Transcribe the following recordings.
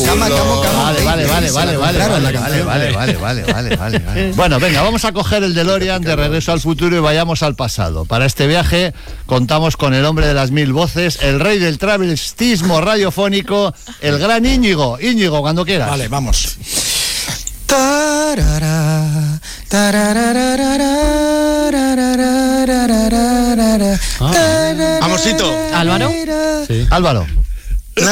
Vale. Bueno, venga, vamos a coger el DeLorean de Regreso al Futuro y vayamos al pasado. Para este viaje contamos con el hombre de las 1000 voces, el rey del travestismo radiofónico, el gran Íñigo. Íñigo, cuando quieras. Vale, vamos. Amosito. ¿Álvaro? Sí. Álvaro. Sí.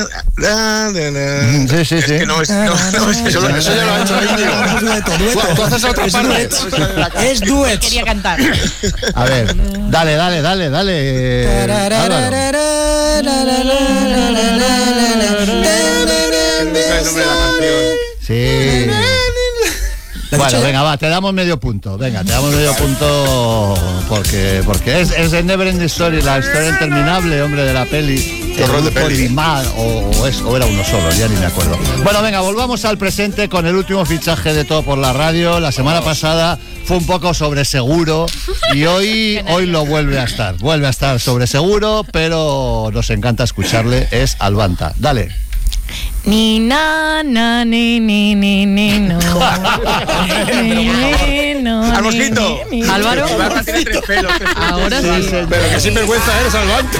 Es que no, eso ya lo ha hecho Íñigo. Tú haces otra parte. Es duet. Quería cantar. A ver, dale. Álvaro. Sí. Bueno, venga, va, te damos medio punto. Porque es el Never Ending Story, la historia interminable, hombre, de la peli. Qué rol de peli. O era uno solo, ya ni me acuerdo. Bueno, venga, volvamos al presente con el último fichaje de Todo por la Radio. La semana pasada fue un poco sobre seguro y hoy lo vuelve a estar. Vuelve a estar sobre seguro, pero nos encanta escucharle. Es Albanta. Dale. Ni na na ni no. Almosito. Álvaro. Tiene 3 pelos. Ahora sí. Pero que sinvergüenza eres, Albanta.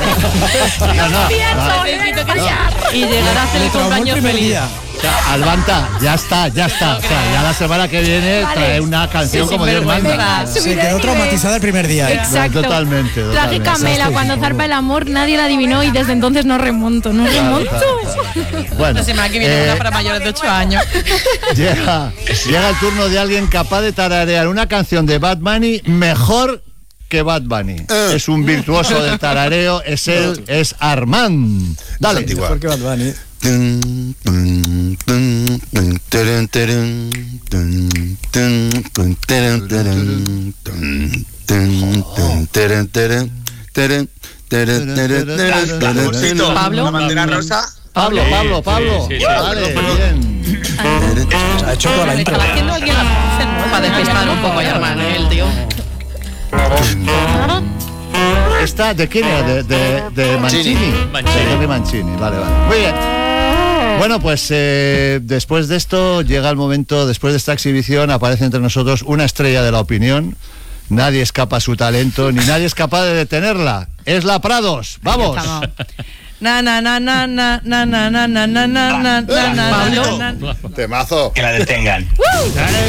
Y llegará a hacer el cumpleaños feliz. O sea, Albanta, ya está. O sea, ya la semana que viene trae una canción como Dios manda. Se quedó traumatizada el primer día. Exacto. Totalmente. Traje Camela, cuando zarpa el amor, nadie la adivinó y desde entonces no remonto. Bueno, la semana que viene una para mayores de 8 años. Llega el turno de alguien capaz de tararear una canción de Bad Bunny mejor que Bad Bunny. Es un virtuoso del tarareo, es Armand. Dale. Mejor que Bad Bunny. Pablo. Una bandera rosa. Pablo. Sí. Vale, bien. Ha hecho toda la intro. Estaba haciendo alguien la para despistar un poco a Armand, el tío. ¿Esta de quién era? De Mancini. De Mancini, vale. Muy bien. Bueno, pues después de esto llega el momento, después de esta exhibición aparece entre nosotros una estrella de la opinión. Nadie escapa a su talento, ni nadie es capaz de detenerla. Es la Prados. ¡Vamos! Temazo. Que la detengan.